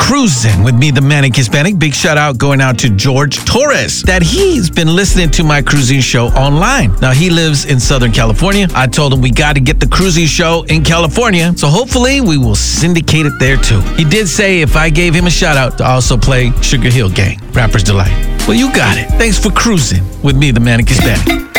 Cruising with me, the Manic Hispanic. Big shout out going out to George Torres that he's been listening to my cruising show online. Now, he lives in Southern California. I told him we got to get the cruising show in California, so hopefully we will syndicate it there too. He did say if I gave him a shout out to also play Sugar Hill Gang, Rapper's Delight. Well, you got it. Thanks for cruising with me, the Manic Hispanic.